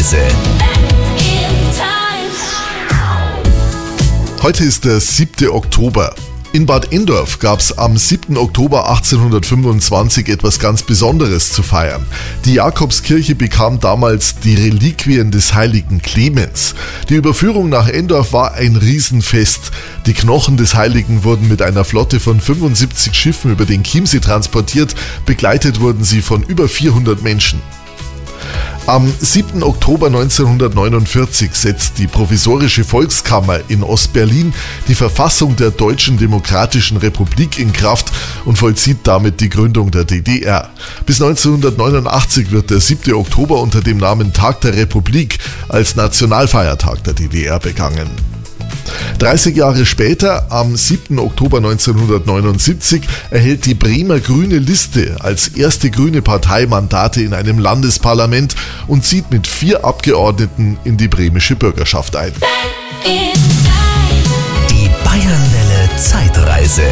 Zeitreise. Heute ist der 7. Oktober. In Bad Endorf gab es am 7. Oktober 1825 etwas ganz Besonderes zu feiern. Die Jakobskirche bekam damals die Reliquien des heiligen Clemens. Die Überführung nach Endorf war ein Riesenfest. Die Knochen des Heiligen wurden mit einer Flotte von 75 Schiffen über den Chiemsee transportiert. Begleitet wurden sie von über 400 Menschen. Am 7. Oktober 1949 setzt die Provisorische Volkskammer in Ostberlin die Verfassung der Deutschen Demokratischen Republik in Kraft und vollzieht damit die Gründung der DDR. Bis 1989 wird der 7. Oktober unter dem Namen Tag der Republik als Nationalfeiertag der DDR begangen. 30 Jahre später, am 7. Oktober 1979, erhält die Bremer Grüne Liste als erste grüne Partei Mandate in einem Landesparlament und zieht mit 4 Abgeordneten in die bremische Bürgerschaft ein.